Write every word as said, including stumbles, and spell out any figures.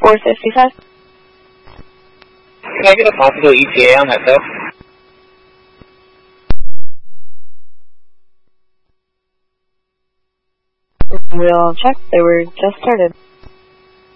four fifty-five. Can I get a possible E T A on that though? We'll check. They were just started.